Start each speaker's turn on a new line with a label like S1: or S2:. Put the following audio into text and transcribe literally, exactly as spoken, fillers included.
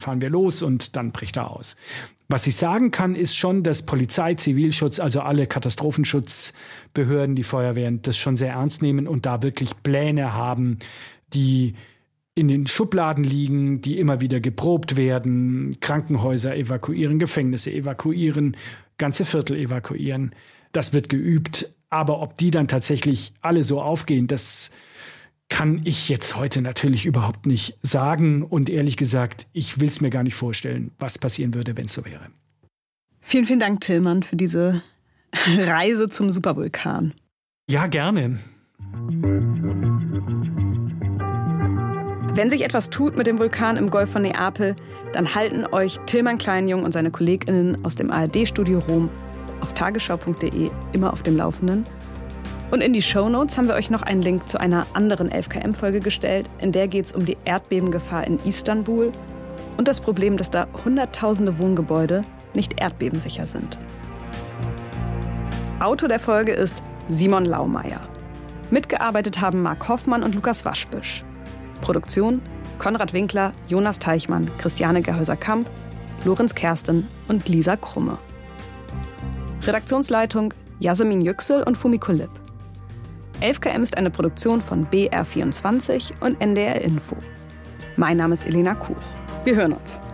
S1: fahren wir los und dann bricht er aus. Was ich sagen kann, ist schon, dass Polizei, Zivilschutz, also alle Katastrophenschutzbehörden, die Feuerwehren, das schon sehr ernst nehmen und da wirklich Pläne haben, die in den Schubladen liegen, die immer wieder geprobt werden, Krankenhäuser evakuieren, Gefängnisse evakuieren, ganze Viertel evakuieren. Das wird geübt. Aber ob die dann tatsächlich alle so aufgehen, das kann ich jetzt heute natürlich überhaupt nicht sagen. Und ehrlich gesagt, ich will es mir gar nicht vorstellen, was passieren würde, wenn es so wäre.
S2: Vielen, vielen Dank, Tillmann, für diese Reise zum Supervulkan.
S1: Ja, gerne.
S2: Wenn sich etwas tut mit dem Vulkan im Golf von Neapel, dann halten euch Tillmann Kleinjung und seine KollegInnen aus dem A R D-Studio Rom auf tagesschau punkt de immer auf dem Laufenden. Und in die Shownotes haben wir euch noch einen Link zu einer anderen elf K M-Folge gestellt. In der geht es um die Erdbebengefahr in Istanbul und das Problem, dass da hunderttausende Wohngebäude nicht erdbebensicher sind. Autor der Folge ist Simon Laumeier. Mitgearbeitet haben Marc Hoffmann und Lukas Waschbüsch. Produktion Konrad Winkler, Jonas Teichmann, Christiane Gerhäuser-Kamp, Lorenz Kersten und Lisa Krumme. Redaktionsleitung Yasemin Yüksel und Fumiko Lipp. elf K M ist eine Produktion von B R vierundzwanzig und N D R Info. Mein Name ist Elena Kuch. Wir hören uns.